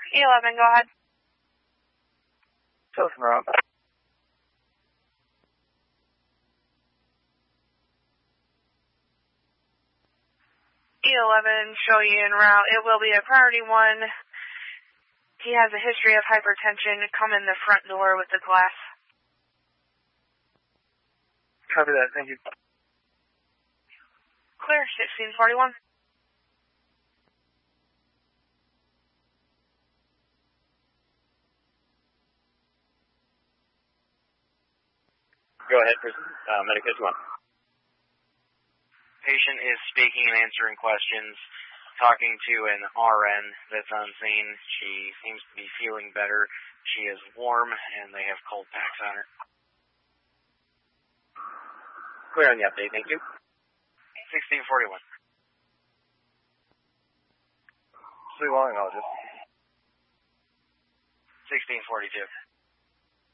E11, go ahead. Citizen route. E11, show you en route. It will be a priority 1. He has a history of hypertension. Come in the front door with the glass. Copy that, thank you. Clear, 1641. Go ahead, Medicus 1. Patient is speaking and answering questions, talking to an RN that's on scene. She seems to be feeling better. She is warm, and they have cold packs on her. Clear on the update, thank you. 1641. Sleep well, acknowledge it. 1642.